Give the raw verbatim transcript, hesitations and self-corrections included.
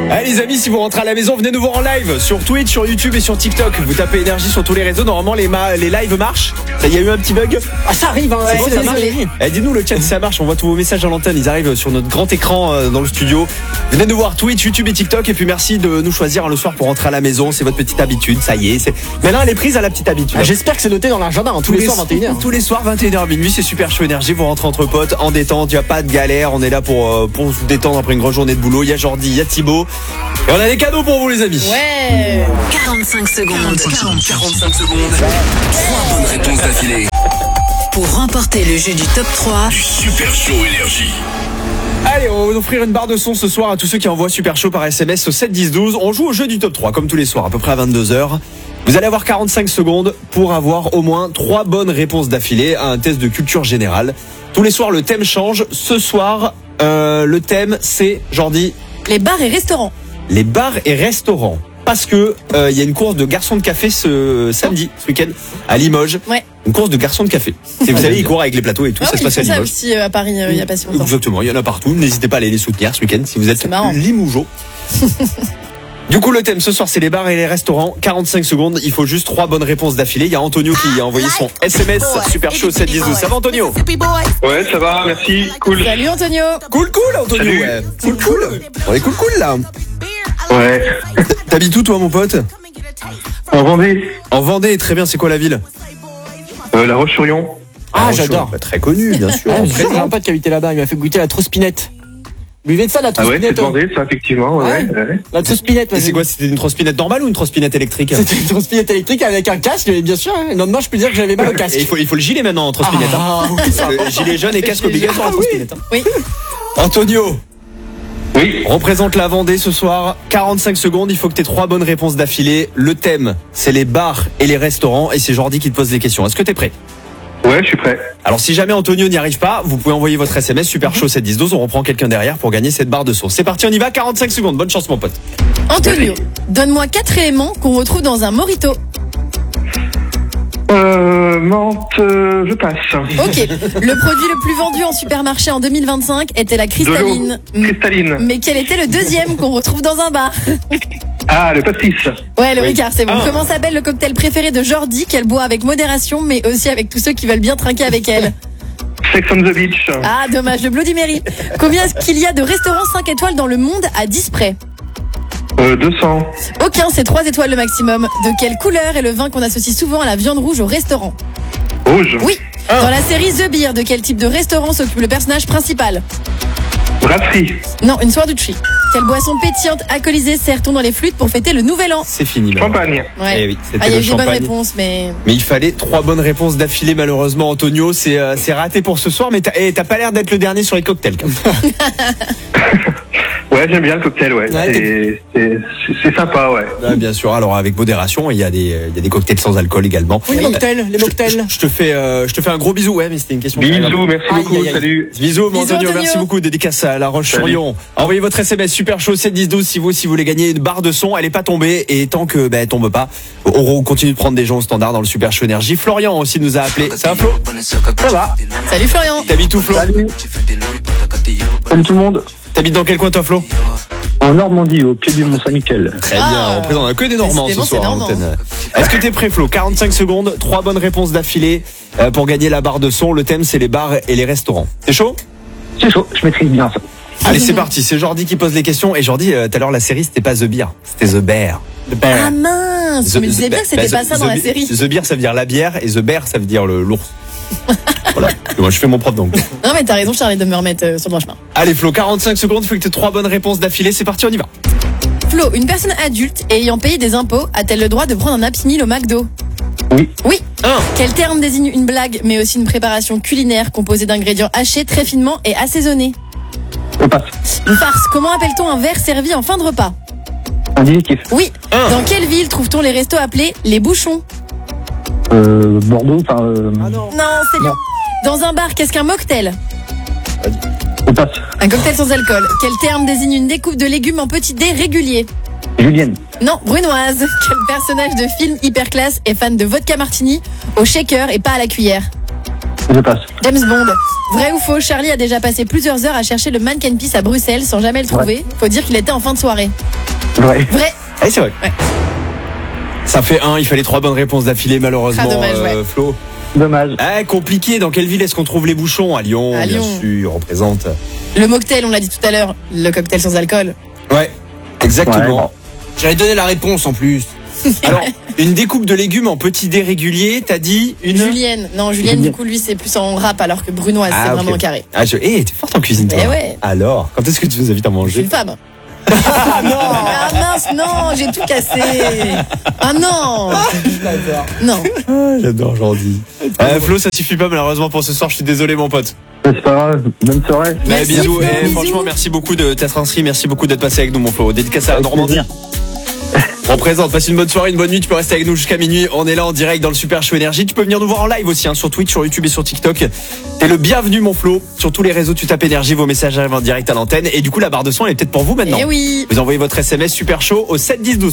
Allez les amis, si vous rentrez à la maison, venez nous voir en live sur Twitch, sur YouTube et sur TikTok. Vous tapez énergie sur tous les réseaux. Normalement les, ma- les lives marchent. Il y a eu un petit bug. Ah ça arrive, hein, C'est ouais, bon, ça marche. Eh, dites-nous le chat si ça marche. On voit tous vos messages à l'antenne. Ils arrivent sur notre grand écran euh, dans le studio. Venez nous voir Twitch, YouTube et TikTok. Et puis merci de nous choisir le soir pour rentrer à la maison. C'est votre petite habitude. Ça y est. C'est... Maintenant elle est prise à la petite habitude. Ah, j'espère que c'est noté dans l'agenda, hein, tous, tous les, les soirs vingt et une heures. Tous les soirs vingt et une heures minuit. C'est Super Chaud Énergie. Vous rentrez entre potes, en détente. Il n'y a pas de galère. On est là pour, euh, pour se détendre après une grosse journée de boulot. Il y a Jordi, il y a Thibaut. Et on a des cadeaux pour vous les amis. Ouais. quarante-cinq secondes. quarante-cinq secondes. Trois bonnes réponses d'affilée. Pour remporter le jeu du top trois du Super Chaud Énergie. Allez, on va offrir une barre de son ce soir à tous ceux qui envoient Super Chaud par S M S au sept dix douze. On joue au jeu du top trois comme tous les soirs à peu près à vingt-deux heures. Vous allez avoir quarante-cinq secondes pour avoir au moins trois bonnes réponses d'affilée à un test de culture générale. Tous les soirs le thème change. Ce soir euh, le thème c'est, Jordi, les bars et restaurants. Les bars et restaurants. Parce que il euh, y a une course de garçons de café ce samedi, ce week-end, à Limoges. Ouais. Une course de garçons de café. Et vous savez, ils courent avec les plateaux et tout, ah ça oui, se passe à Limoges. Ça aussi euh, à Paris, il euh, n'y a pas si longtemps. Exactement, il y en a partout. N'hésitez pas à aller les soutenir ce week-end si vous êtes Limougeaux. Du coup, le thème ce soir, c'est les bars et les restaurants. quarante-cinq secondes, il faut juste trois bonnes réponses d'affilée. Il y a Antonio qui a envoyé son S M S Super Chaud sept dix douze. Ça va, Antonio? Ouais, ça va, merci, cool. Salut Antonio. Cool, cool, Antonio. Ouais. Cool, cool. On est cool, cool là. Ouais. T'habites où, toi, mon pote? En Vendée. En Vendée, très bien. C'est quoi la ville? euh, La Roche-sur-Yon. Ah, j'adore. Bah, très connu, bien sûr. Ah, j'ai un pote qui habitait là-bas, il m'a fait goûter la trospinette. Buvez de ça, la Ah ouais, trospinette. c'est Vendée, ça, effectivement, ouais. Ouais. ouais. La trospinette, Et c'est quoi? C'était une trospinette normale ou une trospinette électrique? C'était une trospinette électrique avec un casque, mais bien sûr. Hein. Le lendemain, je peux dire que j'avais mal au casque. Et il faut, il faut le gilet maintenant en trospinette. Ah, hein. oui, ça Le gilet jaune et casque obligatoire en Ah, oui. trospinette. hein. Oui. Antonio, Oui. représente la Vendée ce soir. quarante-cinq secondes, il faut que tu aies trois bonnes réponses d'affilée. Le thème, c'est les bars et les restaurants. Et c'est Jordi qui te pose les questions. Est-ce que tu es prêt? Ouais, je suis prêt. Alors si jamais Antonio n'y arrive pas, vous pouvez envoyer votre S M S Super Chaud sept dix douze. On reprend quelqu'un derrière pour gagner cette barre de sauce. C'est parti, on y va. quarante-cinq secondes. Bonne chance, mon pote. Antonio, donne-moi quatre éléments qu'on retrouve dans un mojito. Euh, menthe, euh, je passe. Ok. Le produit le plus vendu en supermarché en deux mille vingt-cinq était la cristalline. De l'eau. Cristalline. Mais quel était le deuxième qu'on retrouve dans un bar? Ah, le pastis. Ouais, le Ricard, c'est bon. Ah. Comment s'appelle le cocktail préféré de Jordi qu'elle boit avec modération, mais aussi avec tous ceux qui veulent bien trinquer avec elle? Sex on the beach. Ah, dommage, le Bloody Mary. Combien est-ce qu'il y a de restaurants cinq étoiles dans le monde à dix près? Euh, deux cents. Aucun, c'est trois étoiles le maximum. De quelle couleur est le vin qu'on associe souvent à la viande rouge au restaurant? Rouge. Oui. Dans la série The Beer, de quel type de restaurant s'occupe le personnage principal? Brasserie. Non, une soirée. Quelle boisson pétillante alcoolisée sert-on dans les flûtes pour fêter le nouvel an? C'est fini. maintenant. Champagne. Ouais. Eh oui, c'était Ah, il y a le eu des bonnes champagne. réponses, mais... Mais il fallait trois bonnes réponses d'affilée, malheureusement, Antonio. C'est euh, c'est raté pour ce soir, mais t'as eh, t'as pas l'air d'être le dernier sur les cocktails. quand même. Ouais, j'aime bien le cocktail, ouais. Ouais, c'est, c'est, c'est- c'est sympa, ouais. Ah, bien sûr, alors avec modération, il y a des, il y a des cocktails sans alcool également. Oui, les mocktails, les mocktails. Je te fais, euh, je te fais un gros bisou, ouais, mais c'était une question. Bisous, merci Aïe, beaucoup, aïe, aïe. salut. Bisous, mon Bisous, Antonio, Antonio. merci beaucoup. Dédicace à La Roche-sur-Yon. Envoyez votre S M S Super Chaud sept dix douze si vous, si vous voulez gagner une barre de son. Elle est pas tombée, et tant que, ben, elle tombe pas, on continue de prendre des gens au standard dans le Super Chaud Énergie. Florian aussi nous a appelé. Ça va, Flo? Ça va. Salut Florian. T'habites où, Flo? Salut. Salut tout le monde. T'habites dans quel coin, toi, Flo? En Normandie, au pied du Mont-Saint-Michel. Très Ah. bien, on présente que des Normands ce Décidément, soir. c'est à normand. l'antenne. Est-ce que t'es prêt, Flo? quarante-cinq secondes, trois bonnes réponses d'affilée euh, pour gagner la barre de son. Le thème, c'est les bars et les restaurants. T'es chaud? C'est chaud, je maîtrise bien ça. Allez, c'est parti. C'est Jordi qui pose les questions. Et Jordi, euh, tout à l'heure, la série, c'était pas The Beer, c'était The Bear. The Bear. Ah mince, je me disais bien que c'était bah, pas The- ça dans The la Be- série. The Beer, ça veut dire la bière, et The Bear, ça veut dire le l'ours. Voilà. Moi, je fais mon propre donc. Non mais t'as raison Charlie de me remettre euh, sur le droit chemin. Allez, Flo, quarante-cinq secondes. Il faut que tu aies trois bonnes réponses d'affilée. C'est parti, on y va. Flo, une personne adulte ayant payé des impôts a-t-elle le droit de prendre un Happy Meal au McDo? Oui. Oui. Un. Quel terme désigne une blague mais aussi une préparation culinaire composée d'ingrédients hachés très finement et assaisonnés? On passe. Une farce. Comment appelle-t-on un verre servi en fin de repas? Un digestif. Oui. Un. Dans quelle ville trouve-t-on les restos appelés les bouchons? Euh, Bordeaux, enfin, euh, Ah non. Non, c'est Lyon. Dans un bar, qu'est-ce qu'un mocktail? on passe. Un cocktail sans alcool. Quel terme désigne une découpe de légumes en petits dés réguliers? Julienne. Non, brunoise. Quel personnage de film hyper classe est fan de vodka martini au shaker et pas à la cuillère? Je passe. James Bond. Vrai ou faux, Charlie a déjà passé plusieurs heures à chercher le mannequin Peace à Bruxelles sans jamais le trouver. Faut dire qu'il était en fin de soirée. Vrai. Vrai. Eh, c'est vrai. Ouais. Ça fait un, il fallait trois bonnes réponses d'affilée malheureusement, Ah, dommage, euh, ouais. Flo. Dommage. Ah, compliqué, dans quelle ville est-ce qu'on trouve les bouchons? À Lyon, À bien Lyon. sûr, représente. Le mocktail, on l'a dit tout à l'heure. Le cocktail sans alcool. Ouais, exactement. Ouais, bon. J'allais donner la réponse en plus. Alors, une découpe de légumes en petits dés réguliers, t'as dit une Julienne. Non, Julienne, du coup, lui, c'est plus en rap, alors que Brunoise, c'est Ah, vraiment ok. en carré. Ah, je... Eh, t'es forte en cuisine, toi. Eh ouais. Alors, quand est-ce que tu nous invites à Je suis manger? une femme. Ah non Ah mince, non, j'ai tout cassé. Ah non Non. Ah, j'adore Jordi. Euh, Flo, ça suffit pas malheureusement pour ce soir, je suis désolé mon pote. C'est pas grave. Bonne soirée. Mais Merci, bisous, Flo, eh, bisous. franchement merci beaucoup de t'être inscrit, merci beaucoup d'être passé avec nous mon Flo. Dédicace à la Avec Normandie. plaisir. On présente, passe une bonne soirée, une bonne nuit, tu peux rester avec nous jusqu'à minuit. On est là en direct dans le Super Show Énergie. Tu peux venir nous voir en live aussi hein, sur Twitch, sur YouTube et sur TikTok. T'es le bienvenu mon Flo. Sur tous les réseaux, tu tapes Énergie, vos messages arrivent en direct à l'antenne. Et du coup la barre de son elle est peut-être pour vous maintenant. Eh oui. Vous envoyez votre S M S Super Show au sept dix douze.